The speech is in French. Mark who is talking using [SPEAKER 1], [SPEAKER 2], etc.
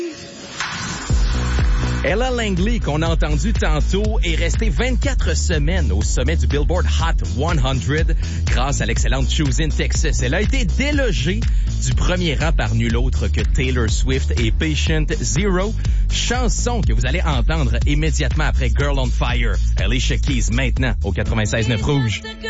[SPEAKER 1] Ella Langley, qu'on a entendu tantôt, est restée 24 semaines au sommet du Billboard Hot 100 grâce à l'excellente Choosing Texas. Elle a été délogée du premier rang par nul autre que Taylor Swift et Patient Zero, chanson que vous allez entendre immédiatement après Girl on Fire. Alicia Keys maintenant au 96.9 Rouge.